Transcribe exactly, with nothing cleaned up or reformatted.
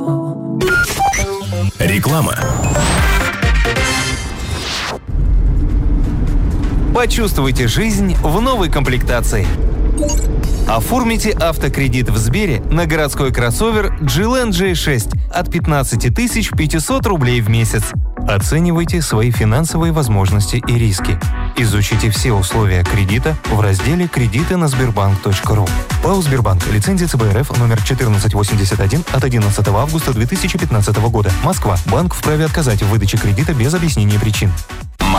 Реклама. Почувствуйте жизнь в новой комплектации. Оформите автокредит в Сбере на городской кроссовер джи эл эн джей шесть от пятнадцати тысяч пятисот рублей в месяц. Оценивайте свои финансовые возможности и риски. Изучите все условия кредита в разделе «Кредиты на Сбербанк точка ру». ПАО «Сбербанк». Лицензия цэ бэ эр эф номер четырнадцать восемьдесят один от одиннадцатого августа две тысячи пятнадцатого года. Москва. Банк вправе отказать в выдаче кредита без объяснения причин.